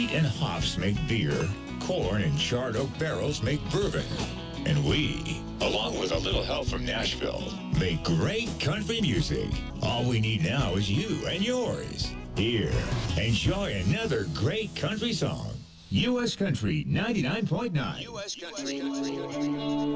Wheat and hops make beer. Corn and charred oak barrels make bourbon. And we, along with a little help from Nashville, make great country music. All we need now is you and yours. Here, enjoy another great country song. U.S. Country 99.9. U.S. Country.